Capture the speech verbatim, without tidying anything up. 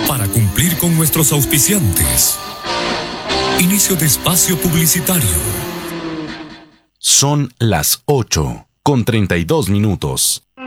para cumplir con nuestros auspiciantes. Inicio de espacio publicitario. Son las ocho con treinta y dos minutos.